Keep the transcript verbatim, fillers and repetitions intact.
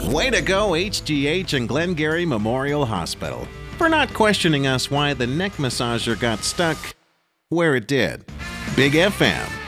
Way to go, H G H and Glengarry Memorial Hospital, for not questioning us why the neck massager got stuck where it did. Big F M.